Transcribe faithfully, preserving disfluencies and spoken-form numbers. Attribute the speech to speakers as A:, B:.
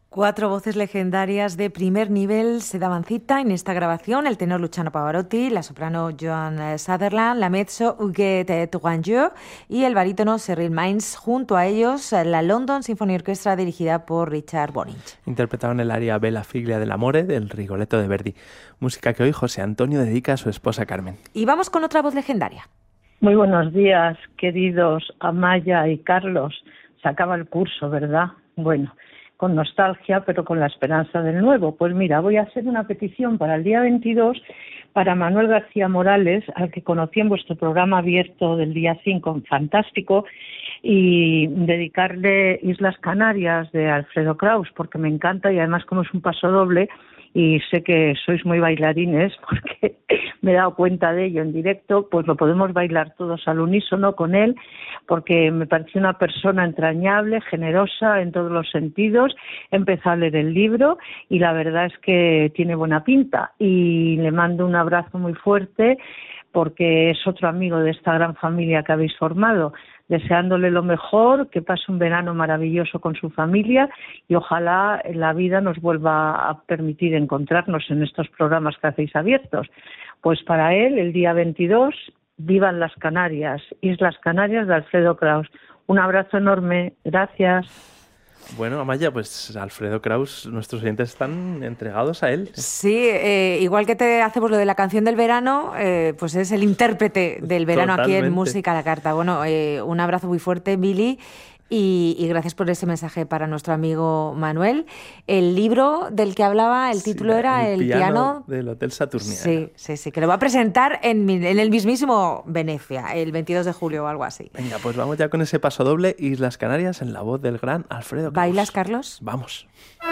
A: Cuatro voces legendarias de primer nivel se daban cita en esta grabación: el tenor Luciano Pavarotti, la soprano Joan Sutherland, la mezzo Huguette Tourangeau y el barítono Cyril Mainz. Junto a ellos, la London Symphony Orchestra, dirigida por Richard Boninch.
B: Interpretaron el aria Bella Figlia dell'amore del Rigoletto de Verdi, música que hoy José Antonio dedica a su esposa Carmen.
A: Y vamos con otra voz legendaria.
C: Muy buenos días, queridos Amaya y Carlos. Se acaba el curso, ¿verdad? Bueno, con nostalgia, pero con la esperanza del nuevo. Pues mira, voy a hacer una petición para el día veintidós para Manuel García Morales, al que conocí en vuestro programa abierto del día cinco, fantástico, y dedicarle Islas Canarias de Alfredo Kraus, porque me encanta, y además como es un paso doble, y sé que sois muy bailarines porque me he dado cuenta de ello en directo, pues lo podemos bailar todos al unísono con él, porque me pareció una persona entrañable, generosa en todos los sentidos. Empecé a leer el libro y la verdad es que tiene buena pinta, y le mando un abrazo muy fuerte porque es otro amigo de esta gran familia que habéis formado. Deseándole lo mejor, que pase un verano maravilloso con su familia, y ojalá la vida nos vuelva a permitir encontrarnos en estos programas que hacéis abiertos. Pues para él, el día veintidós, vivan las Canarias, Islas Canarias de Alfredo Kraus. Un abrazo enorme, gracias.
B: Bueno, Amaya, pues Alfredo Kraus, nuestros oyentes están entregados a él.
A: Sí, eh, igual que te hacemos lo de la canción del verano, eh, pues es el intérprete del verano. Totalmente. Aquí en Música a la Carta. Bueno, eh, un abrazo muy fuerte, Billy, y, y gracias por ese mensaje para nuestro amigo Manuel. El libro del que hablaba, el título sí, era El, el piano, piano
B: del Hotel Saturnia.
A: Sí, sí, sí, que lo va a presentar en, en el mismísimo Venecia, el veintidós de julio o algo así.
B: Venga, pues vamos ya con ese paso doble, Islas Canarias, en la voz del gran Alfredo Kraus.
A: ¿Bailas, Carlos?
B: Vamos.